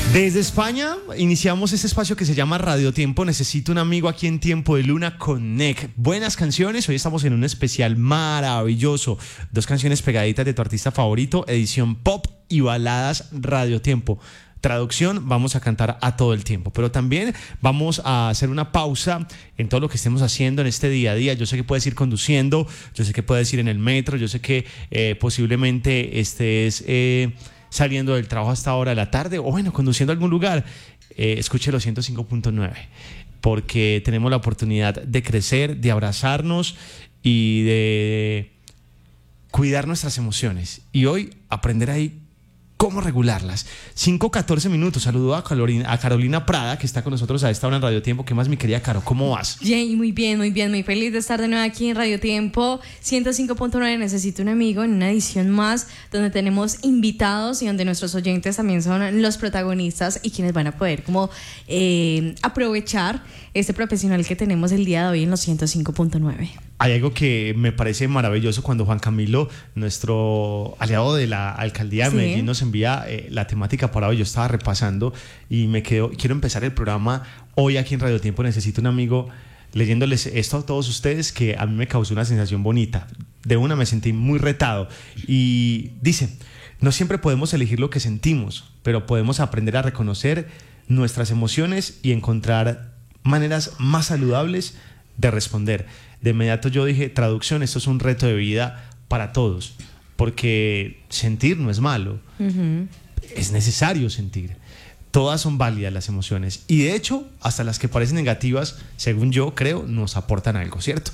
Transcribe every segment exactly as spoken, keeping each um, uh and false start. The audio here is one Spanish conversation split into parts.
Desde España iniciamos este espacio que se llama Radio Tiempo. Necesito un amigo aquí en Tiempo de Luna Connect. Buenas canciones, hoy estamos en un especial maravilloso. Dos canciones pegaditas de tu artista favorito, edición pop y baladas Radio Tiempo. Traducción, vamos a cantar a todo el tiempo, pero también vamos a hacer una pausa en todo lo que estemos haciendo en este día a día. Yo sé que puedes ir conduciendo, yo sé que puedes ir en el metro, yo sé que eh, posiblemente estés... Eh, saliendo del trabajo hasta ahora de la tarde o bueno, conduciendo a algún lugar, eh, escuche los ciento cinco punto nueve porque tenemos la oportunidad de crecer, de abrazarnos y de cuidar nuestras emociones y hoy aprender ahí cómo regularlas. cinco catorce minutos. Saludo a Carolina, a Carolina Prada, que está con nosotros a esta hora en Radio Tiempo. ¿Qué más, mi querida Caro? ¿Cómo vas? Bien, muy bien, muy bien. Muy feliz de estar de nuevo aquí en Radio Tiempo ciento cinco punto nueve. Necesito un amigo en una edición más donde tenemos invitados y donde nuestros oyentes también son los protagonistas y quienes van a poder como eh, aprovechar este profesional que tenemos el día de hoy en los ciento cinco punto nueve. Hay algo que me parece maravilloso cuando Juan Camilo, nuestro aliado de la alcaldía de sí. Medellín, nos envía eh, la temática para hoy. Yo estaba repasando y me quedo, quiero empezar el programa hoy aquí en Radio Tiempo. Necesito un amigo leyéndoles esto a todos ustedes que a mí me causó una sensación bonita. De una me sentí muy retado y dice: no siempre podemos elegir lo que sentimos, pero podemos aprender a reconocer nuestras emociones y encontrar maneras más saludables de responder. De inmediato yo dije, traducción, esto es un reto de vida para todos, porque sentir no es malo, uh-huh. es necesario sentir. Todas son válidas las emociones y de hecho, hasta las que parecen negativas, según yo creo, nos aportan algo, ¿cierto?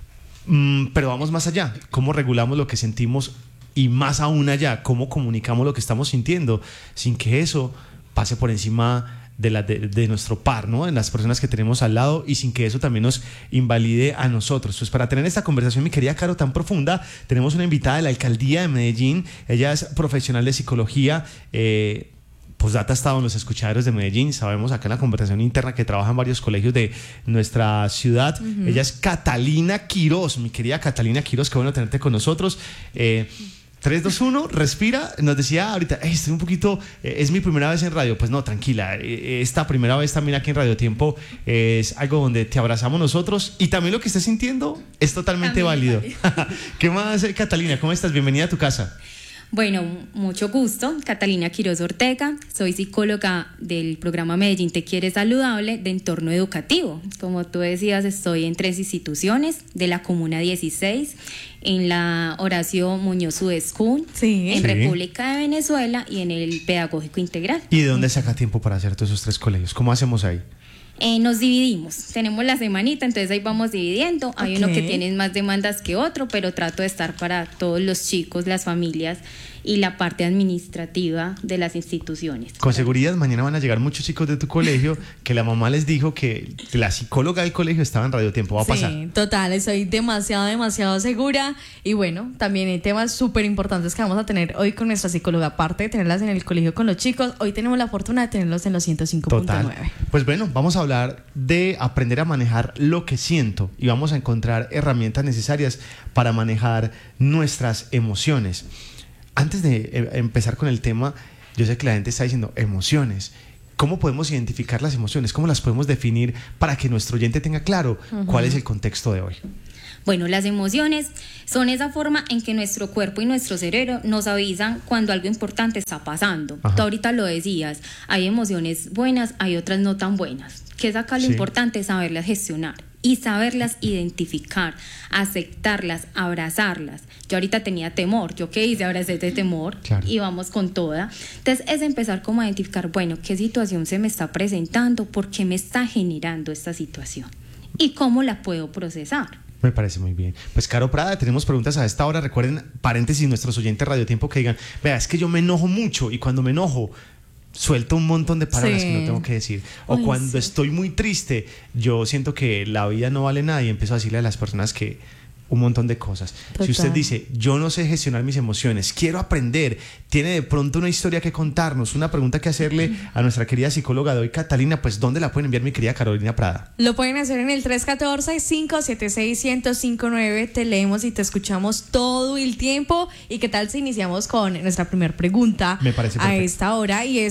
Mm, pero vamos más allá, ¿cómo regulamos lo que sentimos? Y más aún allá, ¿cómo comunicamos lo que estamos sintiendo sin que eso pase por encima de, la, de, de nuestro par, ¿no? En las personas que tenemos al lado y sin que eso también nos invalide a nosotros? Pues para tener esta conversación, mi querida Caro, tan profunda, tenemos una invitada de la alcaldía de Medellín. Ella es profesional de psicología, eh, postdata ha estado en los escuchaderos de Medellín. Sabemos acá en la conversación interna que trabaja en varios colegios de nuestra ciudad. Uh-huh. Ella es Catalina Quiroz, mi querida Catalina Quiroz, qué bueno tenerte con nosotros. Eh, tres, dos, uno, respira. Nos decía ahorita, hey, estoy un poquito, eh, es mi primera vez en radio. Pues no, tranquila, eh, esta primera vez también aquí en Radio Tiempo eh, es algo donde te abrazamos nosotros y también lo que estés sintiendo es totalmente válido. ¿Qué más, eh, Catalina? ¿Cómo estás? Bienvenida a tu casa. Bueno, mucho gusto, Catalina Quiroz Ortega, soy psicóloga del programa Medellín Te Quiere Saludable de entorno educativo. Como tú decías, estoy en tres instituciones de la Comuna dieciséis, en la Horacio Muñoz School, sí. en sí. República de Venezuela y en el Pedagógico Integral. ¿Y de dónde saca tiempo para hacer todos esos tres colegios? ¿Cómo hacemos ahí? Eh, nos dividimos, tenemos la semanita, entonces ahí vamos dividiendo. Hay okay. uno que tiene más demandas que otro, pero trato de estar para todos los chicos, las familias y la parte administrativa de las instituciones. Con seguridad mañana van a llegar muchos chicos de tu colegio que la mamá les dijo que la psicóloga del colegio estaba en Radio Tiempo. Va a pasar. Sí, total, estoy demasiado, demasiado segura. Y bueno, también hay temas súper importantes que vamos a tener hoy con nuestra psicóloga. Aparte de tenerlas en el colegio con los chicos, hoy tenemos la fortuna de tenerlos en los ciento cinco punto nueve. Pues bueno, vamos a hablar de aprender a manejar lo que siento y vamos a encontrar herramientas necesarias para manejar nuestras emociones. Antes de empezar con el tema, yo sé que la gente está diciendo emociones. ¿Cómo podemos identificar las emociones? ¿Cómo las podemos definir para que nuestro oyente tenga claro uh-huh. cuál es el contexto de hoy? Bueno, las emociones son esa forma en que nuestro cuerpo y nuestro cerebro nos avisan cuando algo importante está pasando. Ajá. Tú ahorita lo decías, hay emociones buenas, hay otras no tan buenas. ¿Qué es acá lo sí. importante? Saberlas gestionar y saberlas identificar, aceptarlas, abrazarlas. Yo ahorita tenía temor, ¿yo qué hice? Abracé de temor claro. y vamos con toda. Entonces es empezar como a identificar, bueno, ¿qué situación se me está presentando? ¿Por qué me está generando esta situación? ¿Y cómo la puedo procesar? Me parece muy bien. Pues Caro Prada, tenemos preguntas a esta hora. Recuerden, paréntesis, nuestros oyentes Radio Tiempo que digan, vea, es que yo me enojo mucho y cuando me enojo suelto un montón de palabras sí. que no tengo que decir. O Uy, cuando sí. estoy muy triste, yo siento que la vida no vale nada y empiezo a decirle a las personas que un montón de cosas. Total. Si usted dice, yo no sé gestionar mis emociones, quiero aprender, tiene de pronto una historia que contarnos, una pregunta que hacerle a nuestra querida psicóloga de hoy, Catalina, pues ¿dónde la pueden enviar, mi querida Carolina Prada? Lo pueden hacer en el tres uno cuatro, cinco siete seis, uno cero cinco nueve. Te leemos y te escuchamos todo el tiempo. ¿Y qué tal si iniciamos con nuestra primera pregunta? Me parece perfecto. A esta hora? Y es,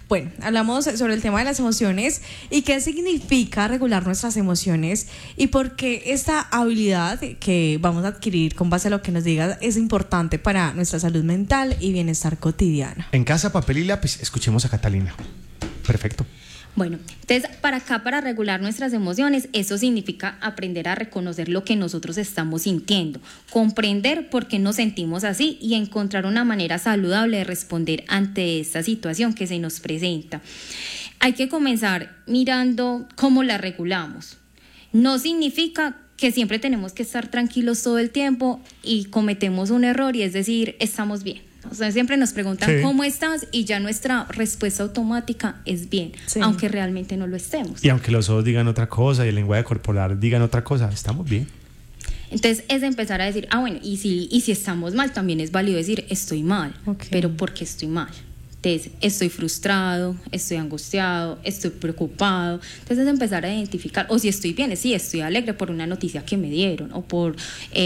Bueno, hablamos sobre el tema de las emociones y qué significa regular nuestras emociones y por qué esta habilidad que vamos a adquirir con base a lo que nos digas es importante para nuestra salud mental y bienestar cotidiano. En casa, papel y lápiz, escuchemos a Catalina. Perfecto. Bueno, entonces para acá, para regular nuestras emociones, eso significa aprender a reconocer lo que nosotros estamos sintiendo, comprender por qué nos sentimos así y encontrar una manera saludable de responder ante esta situación que se nos presenta. Hay que comenzar mirando cómo la regulamos. No significa que siempre tenemos que estar tranquilos todo el tiempo y cometemos un error y es decir, estamos bien. O sea, siempre nos preguntan sí. ¿Cómo estás? Y ya nuestra respuesta automática es bien, sí. Aunque realmente no lo estemos. Y aunque los ojos digan otra cosa y el lenguaje corporal digan otra cosa, estamos bien. Entonces es empezar a decir, ah bueno, y si, y si estamos mal, también es válido decir, estoy mal, okay. Pero ¿por qué estoy mal? Entonces, estoy frustrado, estoy angustiado, estoy preocupado. Entonces es empezar a identificar, o si estoy bien, sí, estoy alegre por una noticia que me dieron, o por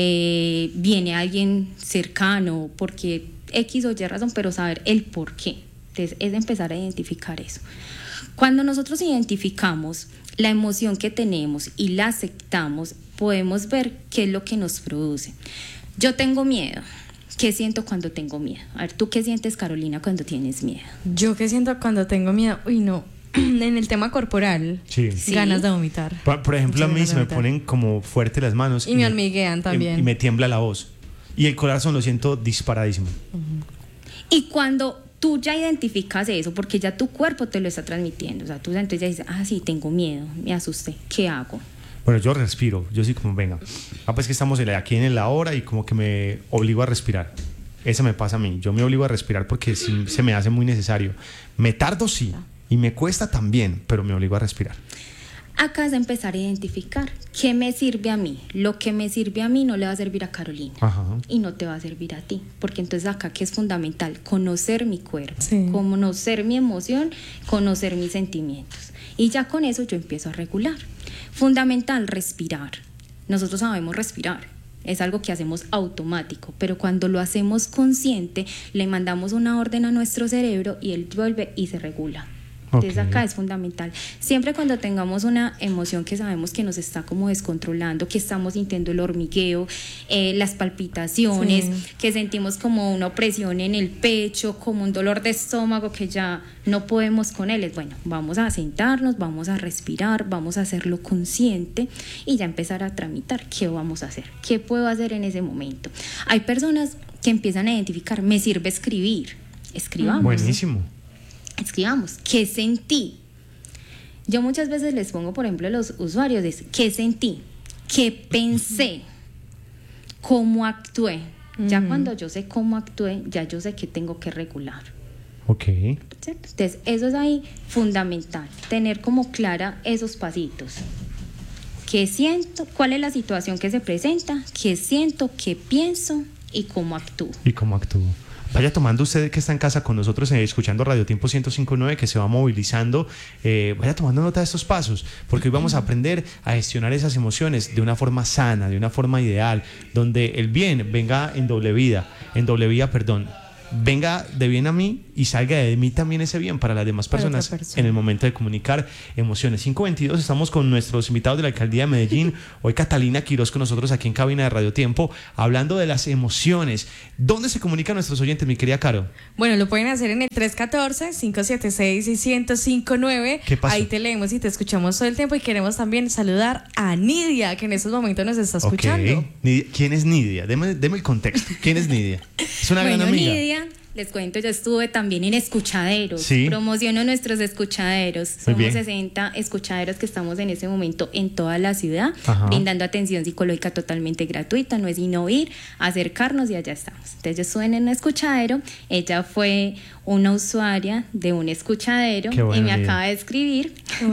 eh, viene alguien cercano, porque X o Y razón, pero saber el por qué. Entonces es empezar a identificar eso. Cuando nosotros identificamos la emoción que tenemos y la aceptamos, podemos ver qué es lo que nos produce. Yo tengo miedo. ¿Qué siento cuando tengo miedo? A ver, ¿tú qué sientes, Carolina, cuando tienes miedo? Yo qué siento cuando tengo miedo, uy no, en el tema corporal, sí. Ganas de vomitar. Por, por ejemplo, a mí se me ponen como fuerte las manos. Y, y me hormiguean también. Y, y me tiembla la voz. Y el corazón lo siento disparadísimo. Uh-huh. Y cuando tú ya identificas eso, porque ya tu cuerpo te lo está transmitiendo, o sea, tú entonces ya dices, ah, sí, tengo miedo, me asusté, ¿qué hago? Bueno, yo respiro, yo sí como, venga, ah, pues que estamos aquí en la hora y como que me obligo a respirar. Eso me pasa a mí, yo me obligo a respirar porque sí, se me hace muy necesario. Me tardo sí, y me cuesta también, pero me obligo a respirar. Acá es empezar a identificar qué me sirve a mí. Lo que me sirve a mí no le va a servir a Carolina. Ajá. Y no te va a servir a ti. Porque entonces acá que es fundamental conocer mi cuerpo, sí. Conocer mi emoción, conocer mis sentimientos. Y ya con eso yo empiezo a regular. Fundamental, respirar. Nosotros sabemos respirar. Es algo que hacemos automático, pero cuando lo hacemos consciente, le mandamos una orden a nuestro cerebro y él vuelve y se regula. Entonces okay. Acá es fundamental. Siempre cuando tengamos una emoción que sabemos que nos está como descontrolando, que estamos sintiendo el hormigueo, eh, las palpitaciones, sí. Que sentimos como una opresión en el pecho, como un dolor de estómago que ya no podemos con él, es bueno, vamos a sentarnos, vamos a respirar, vamos a hacerlo consciente y ya empezar a tramitar qué vamos a hacer, qué puedo hacer en ese momento. Hay personas que empiezan a identificar, me sirve escribir, escribamos. Buenísimo. Escribamos, ¿qué sentí? Yo muchas veces les pongo, por ejemplo, a los usuarios, es, ¿qué sentí? ¿Qué pensé? ¿Cómo actué? Uh-huh. Ya cuando yo sé cómo actué, ya yo sé que tengo que regular. Ok. ¿Cierto? Entonces, eso es ahí fundamental, tener como clara esos pasitos. ¿Qué siento? ¿Cuál es la situación que se presenta? ¿Qué siento? ¿Qué pienso? ¿Y cómo actúo? ¿Y cómo actúo? Vaya tomando usted que está en casa con nosotros eh, escuchando Radio Tiempo ciento cinco punto nueve que se va movilizando, eh, vaya tomando nota de estos pasos, porque hoy vamos a aprender a gestionar esas emociones de una forma sana, de una forma ideal, donde el bien venga en doble vida, en doble vía, perdón, venga de bien a mí y salga de mí también ese bien para las demás personas persona. En el momento de comunicar emociones. cinco veintidós, estamos con nuestros invitados de la Alcaldía de Medellín. Hoy Catalina Quiroz con nosotros aquí en cabina de Radio Tiempo, hablando de las emociones. ¿Dónde se comunican nuestros oyentes, mi querida Caro? Bueno, lo pueden hacer en el tres uno cuatro, cinco siete seis, seis cero cinco nueve. ¿Qué pasó? Ahí te leemos y te escuchamos todo el tiempo y queremos también saludar a Nidia, que en estos momentos nos está escuchando. Okay. ¿Quién es Nidia? Deme, deme el contexto. ¿Quién es Nidia? Es una bueno, gran amiga. Nidia, les cuento, yo estuve también en escuchaderos, ¿sí? Promociono nuestros escuchaderos, somos sesenta escuchaderos que estamos en ese momento en toda la ciudad, ajá, brindando atención psicológica totalmente gratuita, no es sino ir, acercarnos y allá estamos. Entonces yo estuve en un escuchadero, ella fue una usuaria de un escuchadero bueno, y me Nidia. acaba de escribir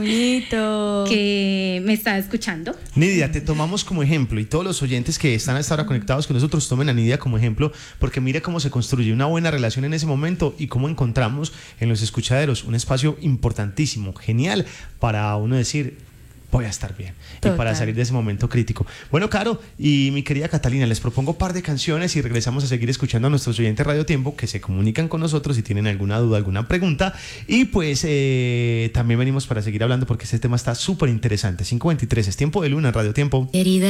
bonito que me está escuchando. Nidia, te tomamos como ejemplo y todos los oyentes que están a esta hora conectados con nosotros tomen a Nidia como ejemplo, porque mira cómo se construye una buena relación en ese momento y cómo encontramos en los escuchaderos un espacio importantísimo, genial para uno decir, voy a estar bien. Total. Y para salir de ese momento crítico. Bueno, Caro y mi querida Catalina, les propongo un par de canciones y regresamos a seguir escuchando a nuestros oyentes Radio Tiempo que se comunican con nosotros si tienen alguna duda, alguna pregunta. Y pues eh, también venimos para seguir hablando porque este tema está súper interesante. cinco veintitrés, es Tiempo de Luna en Radio Tiempo. Querida.